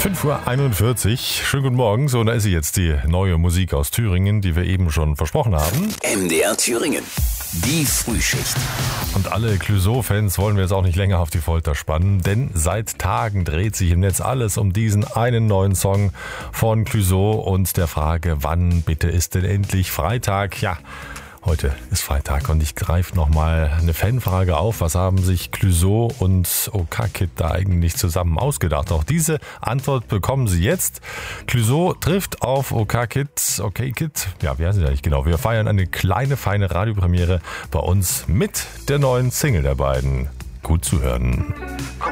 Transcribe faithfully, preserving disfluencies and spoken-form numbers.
fünf Uhr einundvierzig, schönen guten Morgen. So, da ist sie jetzt, die neue Musik aus Thüringen, die wir eben schon versprochen haben. M D R Thüringen, die Frühschicht. Und alle Clouseau-Fans wollen wir jetzt auch nicht länger auf die Folter spannen, denn seit Tagen dreht sich im Netz alles um diesen einen neuen Song von Clouseau und der Frage, wann bitte ist denn endlich Freitag? Ja, heute ist Freitag und ich greife nochmal eine Fanfrage auf. Was haben sich Clouseau und Okakid da eigentlich zusammen ausgedacht? Auch diese Antwort bekommen Sie jetzt. Clouseau trifft auf Okakid. Okakid, ja, wie heißt sie eigentlich genau? Wir feiern eine kleine, feine Radiopremiere bei uns mit der neuen Single der beiden. Gut zu hören.